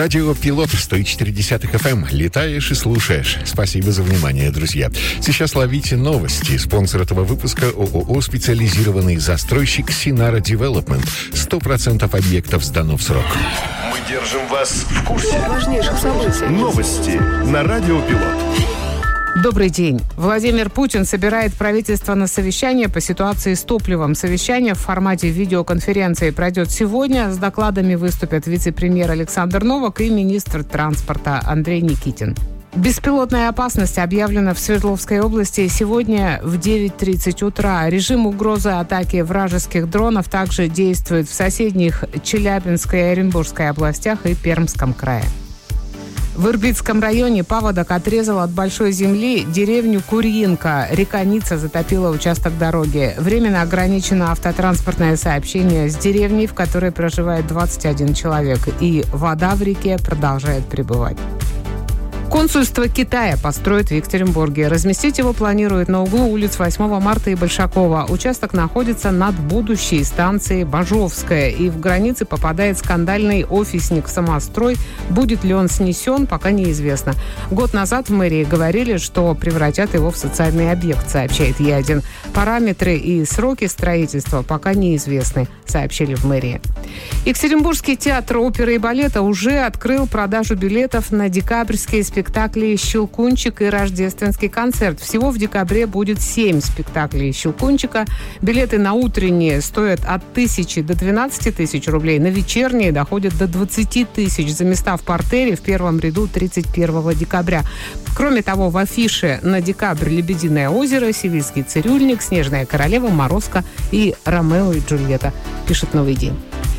Радио «Пилот» 104.10 FM. Летаешь и слушаешь. Спасибо за внимание, друзья. Сейчас ловите новости. Спонсор этого выпуска — ООО «Специализированный застройщик Синара Девелопмент». 100% объектов сдано в срок. Мы держим вас в курсе важнейших событий. Новости на Радио «Пилот». Добрый день. Владимир Путин собирает правительство на совещание по ситуации с топливом. Совещание в формате видеоконференции пройдет сегодня. С докладами выступят вице-премьер Александр Новак и министр транспорта Андрей Никитин. Беспилотная опасность объявлена в Свердловской области сегодня в 9:30 утра. Режим угрозы атаки вражеских дронов также действует в соседних Челябинской и Оренбургской областях и Пермском крае. В Ирбитском районе паводок отрезал от большой земли деревню Курьинка. Река Ница затопила участок дороги. Временно ограничено автотранспортное сообщение с деревней, в которой проживает 21 человек. И вода в реке продолжает прибывать. Консульство Китая построят в Екатеринбурге. Разместить его планируют на углу улиц 8 марта и Большакова. Участок находится над будущей станцией Бажовская. И в границы попадает скандальный офисник «Самострой». Будет ли он снесен, пока неизвестно. Год назад в мэрии говорили, что превратят его в социальный объект, сообщает Е1. Параметры и сроки строительства пока неизвестны, сообщили в мэрии. Екатеринбургский театр оперы и балета уже открыл продажу билетов на декабрьские спектакли «Щелкунчик» и «Рождественский концерт». Всего в декабре будет 7 спектаклей «Щелкунчика». Билеты на утренние стоят от 1000 до 12 тысяч рублей. На вечерние доходят до 20 тысяч за места в партере в первом ряду 31 декабря. Кроме того, в афише на декабрь «Лебединое озеро», «Сивильский цирюльник», «Снежная королева», «Морозко» и «Ромео и Джульетта», пишет «Новый день».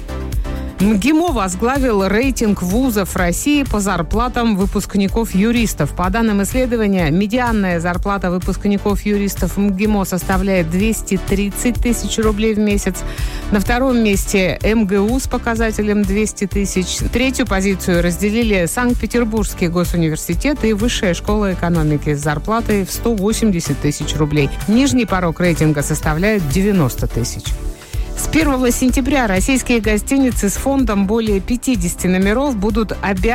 МГИМО возглавил рейтинг вузов России по зарплатам выпускников-юристов. По данным исследования, медианная зарплата выпускников-юристов МГИМО составляет 230 тысяч рублей в месяц. На втором месте МГУ с показателем 200 тысяч. Третью позицию разделили Санкт-Петербургский госуниверситет и Высшая школа экономики с зарплатой в 180 тысяч рублей. Нижний порог рейтинга составляет 90 тысяч. С 1 сентября российские гостиницы с фондом более 50 номеров будут обязаны